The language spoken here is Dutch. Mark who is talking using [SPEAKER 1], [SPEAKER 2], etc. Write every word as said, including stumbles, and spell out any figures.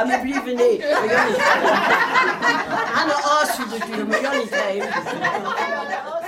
[SPEAKER 1] Ja, maar liever niet. Maar jij niet. Aan de as natuurlijk, maar jij niet geven.